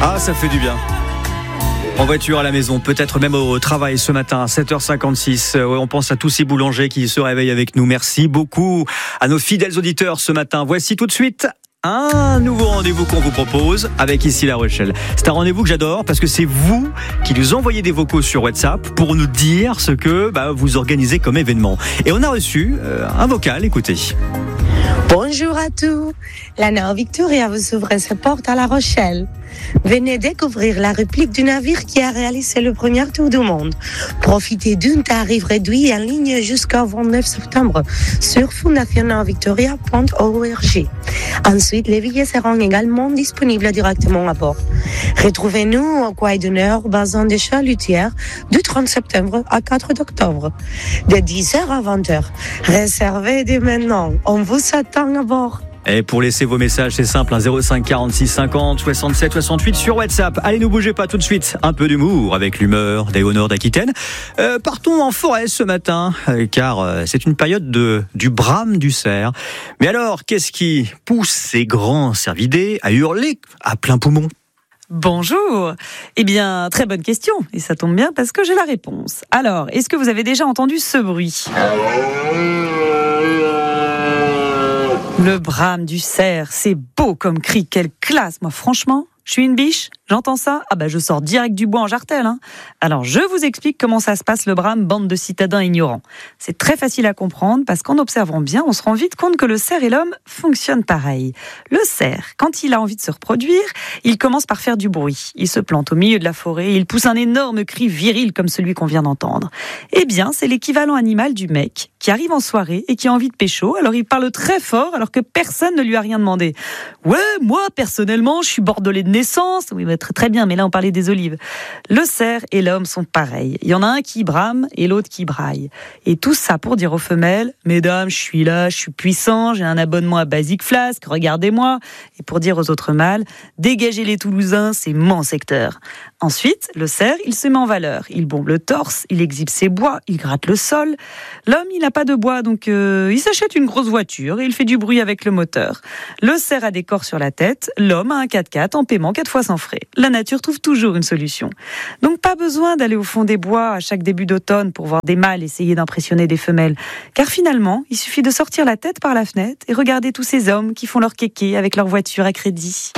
Ah, ça fait du bien. En voiture, à la maison, peut-être même au travail ce matin, 7h56. On pense à tous ces boulangers qui se réveillent avec nous. Merci beaucoup à nos fidèles auditeurs ce matin. Voici tout de suite un nouveau rendez-vous qu'on vous propose avec Ici La Rochelle. C'est un rendez-vous que j'adore parce que c'est vous qui nous envoyez des vocaux sur WhatsApp pour nous dire ce que vous organisez comme événement. Et on a reçu un vocal, écoutez. Bonjour à tous. La Nord Victoria vous ouvre ses portes à La Rochelle. Venez découvrir la réplique du navire qui a réalisé le premier tour du monde. Profitez d'un tarif réduit en ligne jusqu'au 29 septembre sur fondationnorvictoria.org. Ensuite, les billets seront également disponibles directement à bord. Retrouvez-nous au quai d'honneur bassin des Chalutières du 30 septembre à 4 octobre, de 10h à 20h. Réservez dès maintenant. On vous attend à bord. Et pour laisser vos messages, c'est simple, 05 46 50 67 68 sur WhatsApp. Allez, ne bougez pas tout de suite. Un peu d'humour avec l'humeur des Hauts-Nord d'Aquitaine. Partons en forêt ce matin, car c'est une période du brame du cerf. Mais alors, qu'est-ce qui pousse ces grands cervidés à hurler à plein poumon ? Bonjour. Eh bien, très bonne question. Et ça tombe bien parce que j'ai la réponse. Alors, est-ce que vous avez déjà entendu ce bruit ? Le brame du cerf, c'est beau comme cri, quelle classe. Moi, franchement, je suis une biche, j'entends ça, je sors direct du bois en jartelle. Alors, je vous explique comment ça se passe le brame, bande de citadins ignorants. C'est très facile à comprendre parce qu'en observant bien, on se rend vite compte que le cerf et l'homme fonctionnent pareil. Le cerf, quand il a envie de se reproduire, il commence par faire du bruit. Il se plante au milieu de la forêt, il pousse un énorme cri viril comme celui qu'on vient d'entendre. Eh bien, c'est l'équivalent animal du mec qui arrive en soirée et qui a envie de pécho, alors il parle très fort alors que personne ne lui a rien demandé. Ouais, moi, personnellement, je suis bordelais de naissance. Oui, très bien, mais là, on parlait des olives. Le cerf et l'homme sont pareils. Il y en a un qui brame et l'autre qui braille. Et tout ça pour dire aux femelles, mesdames, je suis là, je suis puissant, j'ai un abonnement à Basic Flask, regardez-moi. Et pour dire aux autres mâles, dégagez les Toulousains, c'est mon secteur. Ensuite, le cerf, il se met en valeur. Il bombe le torse, il exhibe ses bois, il gratte le sol. L'homme, il n'a pas de bois, donc il s'achète une grosse voiture et il fait du bruit avec le moteur. Le cerf a des corps sur la tête, l'homme a un 4x4 en paiement 4 fois sans frais. La nature trouve toujours une solution. Donc pas besoin d'aller au fond des bois à chaque début d'automne pour voir des mâles essayer d'impressionner des femelles. Car finalement, il suffit de sortir la tête par la fenêtre et regarder tous ces hommes qui font leur kéké avec leur voiture à crédit.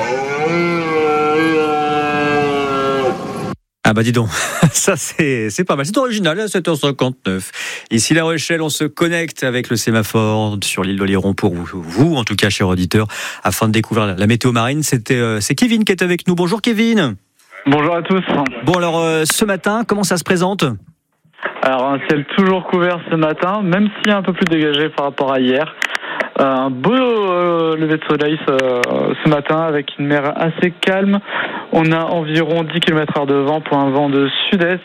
Ah dis donc, ça c'est pas mal, c'est original à 7h59. Ici La Rochelle, on se connecte avec le sémaphore sur l'île d'Oléron pour vous, en tout cas chers auditeurs, afin de découvrir la météo marine. C'est Kevin qui est avec nous. Bonjour Kevin. Bonjour à tous. Bon alors ce matin, comment ça se présente ? Alors un ciel toujours couvert ce matin, même si un peu plus dégagé par rapport à hier. Un beau lever de soleil ce matin avec une mer assez calme. On a environ 10 km/h de vent pour un vent de sud-ouest.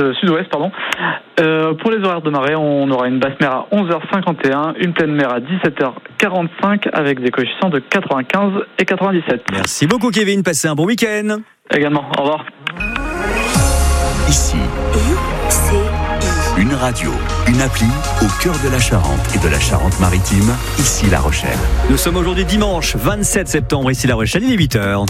Pour les horaires de marée, on aura une basse mer à 11h51, une pleine mer à 17h45 avec des coefficients de 95 et 97. Merci beaucoup Kevin, passez un bon week-end. Également, au revoir. Ici, une radio, une appli au cœur de la Charente et de la Charente-Maritime, Ici La Rochelle. Nous sommes aujourd'hui dimanche 27 septembre, Ici La Rochelle, il est 8h.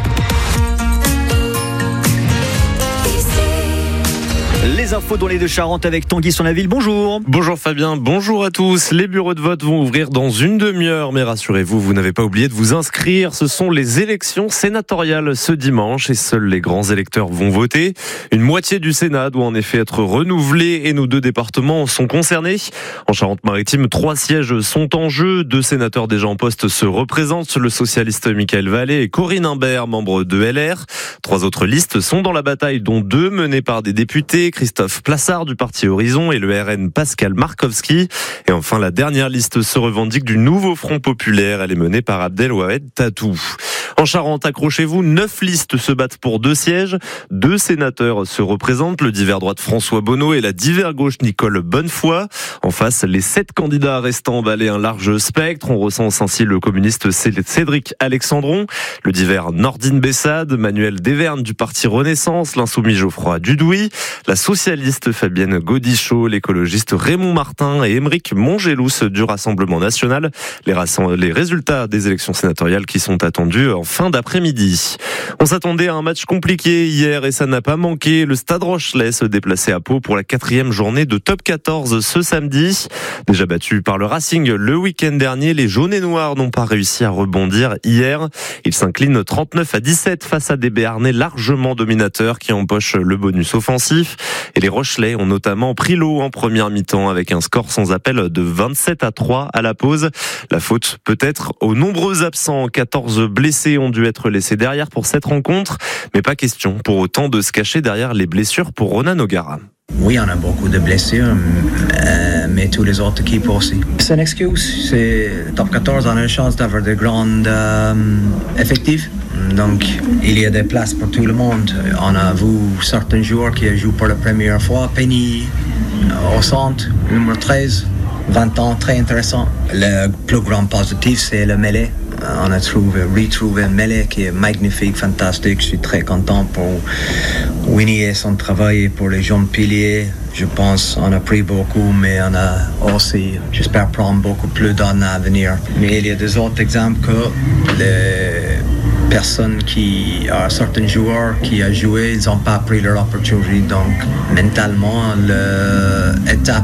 Les infos dans les Deux-Charentes avec Tanguy sur la ville. Bonjour. Bonjour Fabien, bonjour à tous. Les bureaux de vote vont ouvrir dans une demi-heure, mais rassurez-vous, vous n'avez pas oublié de vous inscrire. Ce sont les élections sénatoriales ce dimanche et seuls les grands électeurs vont voter. Une moitié du Sénat doit en effet être renouvelée et nos 2 départements sont concernés. En Charente-Maritime, 3 sièges sont en jeu. 2 sénateurs déjà en poste se représentent, le socialiste Michael Vallée et Corinne Imbert, membre de LR. 3 autres listes sont dans la bataille, dont 2 menées par des députés. Christophe Plassard du parti Horizon et le RN Pascal Markowski. Et enfin, la dernière liste se revendique du nouveau Front Populaire. Elle est menée par Abdelwahed Tatou. En Charente, accrochez-vous, 9 listes se battent pour 2 sièges. 2 sénateurs se représentent, le divers droite François Bonneau et la divers gauche Nicole Bonnefoy. En face, les 7 candidats restants balaient un large spectre. On recense ainsi le communiste Cédric Alexandron, le divers Nordine Bessade, Manuel Deverne du parti Renaissance, l'insoumis Geoffroy Dudouis, la socialiste Fabienne Gaudichaud, l'écologiste Raymond Martin et Émeric Mongelous du Rassemblement National. Les résultats des élections sénatoriales qui sont attendus en fin d'après-midi. On s'attendait à un match compliqué hier et ça n'a pas manqué. Le Stade Rochelais se déplaçait à Pau pour la 4e journée de Top 14 ce samedi. Déjà battu par le Racing le week-end dernier, les jaunes et noirs n'ont pas réussi à rebondir hier. Ils s'inclinent 39-17 face à des Béarnais largement dominateurs qui empochent le bonus offensif. Et les Rochelais ont notamment pris l'eau en première mi-temps avec un score sans appel de 27-3 à la pause. La faute peut-être aux nombreux absents. 14 blessés ont dû être laissés derrière pour cette rencontre, mais pas question pour autant de se cacher derrière les blessures pour Ronan O'Gara. Oui, on a beaucoup de blessures, mais tous les autres équipes aussi. C'est une excuse. C'est top 14, on a la chance d'avoir de grandes effectifs. Donc, il y a des places pour tout le monde. On a vu certains joueurs qui jouent pour la première fois. Penny au centre, numéro 13, 20 ans, très intéressant. Le plus grand positif, c'est le mêlée. On a retrouvé un mêlée qui est magnifique, fantastique. Je suis très content pour Winnie et son travail et pour les jeunes piliers. Je pense qu'on a pris beaucoup, mais on a aussi, j'espère, prendre beaucoup plus dans l'avenir. Mais il y a des autres exemples que les personnes certains joueurs qui ont joué, ils n'ont pas pris leur opportunité. Donc, mentalement, l'étape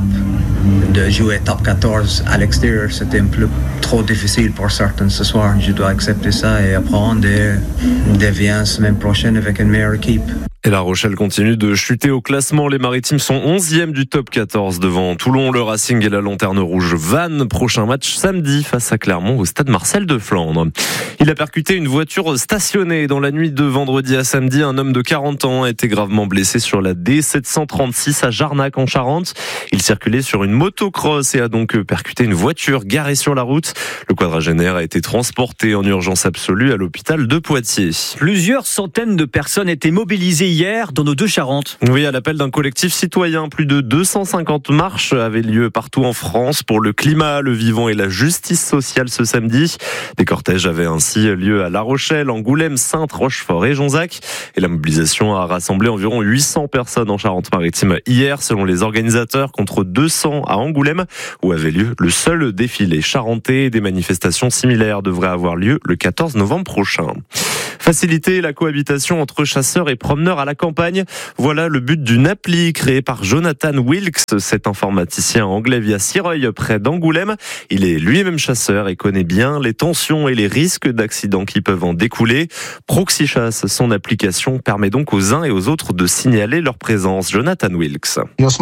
de jouer top 14 à l'extérieur, c'était un peu trop difficile pour certains ce soir. Je dois accepter ça et apprendre et devenir la semaine prochaine avec une meilleure équipe. Et La Rochelle continue de chuter au classement. Les Maritimes sont 11e du top 14 devant Toulon, le Racing et la Lanterne Rouge Vannes. Prochain match samedi face à Clermont au stade Marcel de Flandre. Il a percuté une voiture stationnée dans la nuit de vendredi à samedi. Un homme de 40 ans a été gravement blessé sur la D736 à Jarnac en Charente. Il circulait sur une motocross et a donc percuté une voiture garée sur la route. Le quadragénaire a été transporté en urgence absolue à l'hôpital de Poitiers. Plusieurs centaines de personnes étaient mobilisées hier dans nos deux Charentes. Oui, à l'appel d'un collectif citoyen, plus de 250 marches avaient lieu partout en France pour le climat, le vivant et la justice sociale ce samedi. Des cortèges avaient ainsi lieu à La Rochelle, Angoulême, Saintes, Rochefort et Jonzac. Et la mobilisation a rassemblé environ 800 personnes en Charente-Maritime hier, selon les organisateurs, contre 200 à Angoulême, où avait lieu le seul défilé charentais. Des manifestations similaires devraient avoir lieu le 14 novembre prochain. Faciliter la cohabitation entre chasseurs et promeneurs à la campagne. Voilà le but d'une appli créée par Jonathan Wilkes, cet informaticien anglais via Sireuil près d'Angoulême. Il est lui-même chasseur et connaît bien les tensions et les risques d'accidents qui peuvent en découler. Proxy Chasse, son application, permet donc aux uns et aux autres de signaler leur présence. Jonathan Wilkes.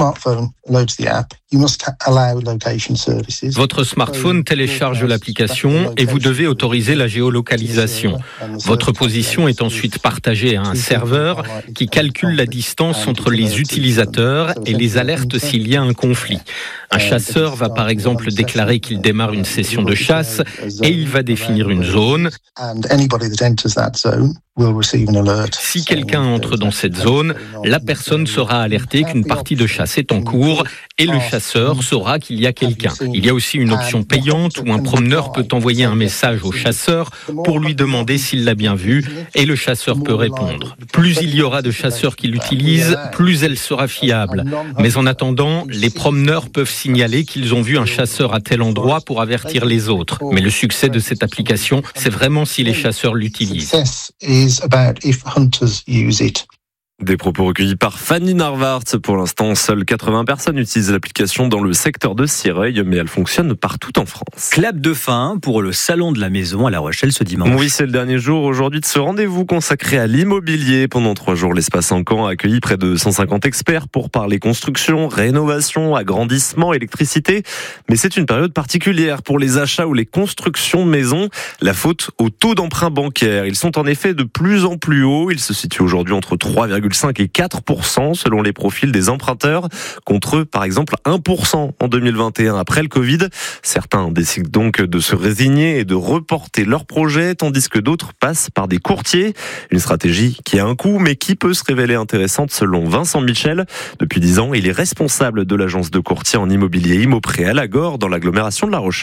Votre smartphone télécharge l'application et vous devez autoriser la géolocalisation. Votre position est ensuite partagée à un serveur qui calcule la distance entre les utilisateurs et les alerte s'il y a un conflit. Un chasseur va par exemple déclarer qu'il démarre une session de chasse et il va définir une zone. Si quelqu'un entre dans cette zone, la personne sera alertée qu'une partie de chasse est en cours et le chasseur saura qu'il y a quelqu'un. Il y a aussi une option payante où un promeneur peut envoyer un message au chasseur pour lui demander s'il l'a bien vu et le chasseur peut répondre. Plus il y aura de chasseurs qui l'utilisent, plus elle sera fiable. Mais en attendant, les promeneurs peuvent signaler qu'ils ont vu un chasseur à tel endroit pour avertir les autres. Mais le succès de cette application, c'est vraiment si les chasseurs l'utilisent. Des propos recueillis par Fanny Narvart. Pour l'instant, seules 80 personnes utilisent l'application dans le secteur de Sireuil, mais elle fonctionne partout en France. Clap de fin pour le salon de la maison à La Rochelle ce dimanche. Oui, c'est le dernier jour aujourd'hui de ce rendez-vous consacré à l'immobilier. Pendant 3 jours, l'espace Encan a accueilli près de 150 experts pour parler construction, rénovation, agrandissement, électricité. Mais c'est une période particulière pour les achats ou les constructions de maisons. La faute au taux d'emprunt bancaire. Ils sont en effet de plus en plus hauts. Ils se situent aujourd'hui entre 3,5 et 4% selon les profils des emprunteurs, contre par exemple 1% en 2021 après le Covid. Certains décident donc de se résigner et de reporter leur projet, tandis que d'autres passent par des courtiers. Une stratégie qui a un coût, mais qui peut se révéler intéressante selon Vincent Michel. Depuis 10 ans, il est responsable de l'agence de courtier en immobilier Immopré à Lagore, dans l'agglomération de La Rochelle.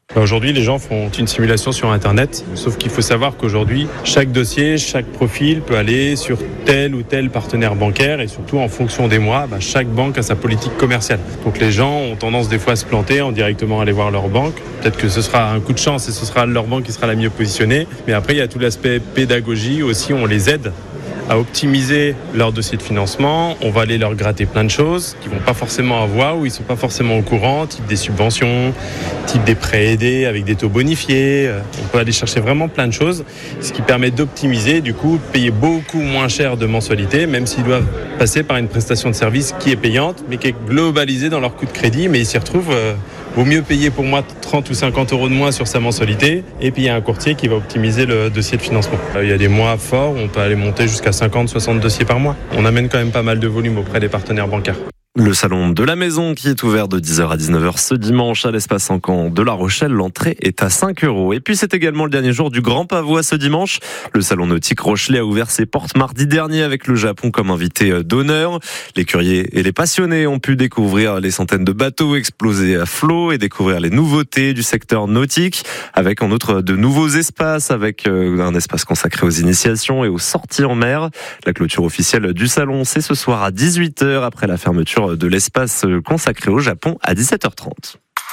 Aujourd'hui, les gens font une simulation sur Internet, sauf qu'il faut savoir qu'aujourd'hui, chaque dossier, chaque profil peut aller sur tel ou tel partenaire bancaire et surtout en fonction des mois, chaque banque a sa politique commerciale. Donc les gens ont tendance des fois à se planter en directement aller voir leur banque. Peut-être que ce sera un coup de chance et ce sera leur banque qui sera la mieux positionnée. Mais après, il y a tout l'aspect pédagogie aussi, on les aide à optimiser leur dossier de financement. On va aller leur gratter plein de choses qu'ils vont pas forcément avoir ou ils sont pas forcément au courant, type des subventions, type des prêts aidés avec des taux bonifiés. On peut aller chercher vraiment plein de choses, ce qui permet d'optimiser, du coup, de payer beaucoup moins cher de mensualité, même s'ils doivent passer par une prestation de service qui est payante, mais qui est globalisée dans leur coût de crédit, mais ils s'y retrouvent. Vaut mieux payer pour moi 30 ou 50 euros de moins sur sa mensualité et puis il y a un courtier qui va optimiser le dossier de financement. Il y a des mois forts où on peut aller monter jusqu'à 50-60 dossiers par mois. On amène quand même pas mal de volume auprès des partenaires bancaires. Le salon de la maison qui est ouvert de 10h à 19h ce dimanche à l'espace Encan de La Rochelle. L'entrée est à 5 €. Et puis c'est également le dernier jour du Grand Pavois ce dimanche. Le salon nautique Rochelais a ouvert ses portes mardi dernier avec le Japon comme invité d'honneur. Les curieux et les passionnés ont pu découvrir les centaines de bateaux explosés à flot et découvrir les nouveautés du secteur nautique avec en outre de nouveaux espaces avec un espace consacré aux initiations et aux sorties en mer. La clôture officielle du salon, c'est ce soir à 18h après la fermeture de l'espace consacré au Japon à 17h30.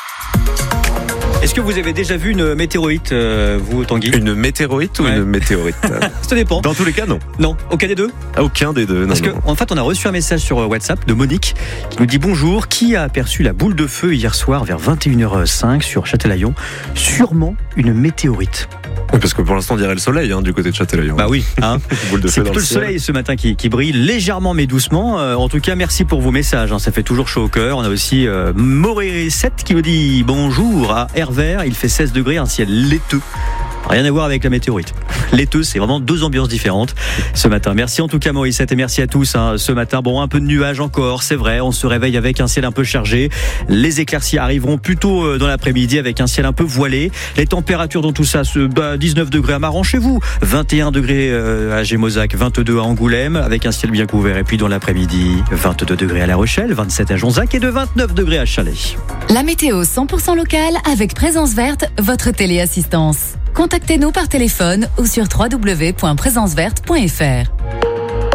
Est-ce que vous avez déjà vu une météorite, vous, Tanguy ? Une météorite ou une météorite ? Ça dépend. Dans tous les cas, non. Non, aucun des deux ? Aucun des deux, non. Parce qu'en fait, on a reçu un message sur WhatsApp de Monique qui nous dit « Bonjour, qui a aperçu la boule de feu hier soir vers 21h05 sur Châtelaillon ? Sûrement une météorite. » Oui, parce que pour l'instant, on dirait le soleil du côté de Châtelaillon. Bah oui, boule de c'est feu plutôt le soleil ce matin qui brille légèrement mais doucement. En tout cas, merci pour vos messages, ça fait toujours chaud au cœur. On a aussi Moré7 qui nous dit bonjour à Hervers, il fait 16 degrés, un ciel laiteux. Rien à voir avec la météorite. Laiteux, c'est vraiment deux ambiances différentes ce matin. Merci en tout cas Morissette et merci à tous ce matin. Bon, un peu de nuages encore, c'est vrai. On se réveille avec un ciel un peu chargé. Les éclaircies arriveront plus tôt dans l'après-midi avec un ciel un peu voilé. Les températures dans tout ça, 19 degrés à Maran chez vous, 21 degrés à Gémozac, 22 à Angoulême avec un ciel bien couvert. Et puis dans l'après-midi, 22 degrés à La Rochelle, 27 à Jonzac et de 29 degrés à Chalais. La météo 100% locale avec Présence Verte, votre téléassistance. Contactez-nous par téléphone ou sur www.présenceverte.fr.